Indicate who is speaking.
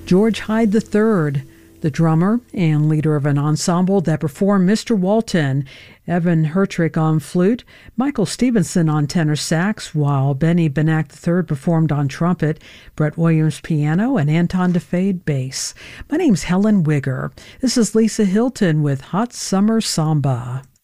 Speaker 1: George Hyde III, the drummer and leader of an ensemble that performed Mr. Walton, Evan Hertrick on flute, Michael Stevenson on tenor sax, while Benny Benack III performed on trumpet, Brett Williams piano, and Anton DeFade bass. My name's Helen Wigger. This is Lisa Hilton with Hot Summer Samba.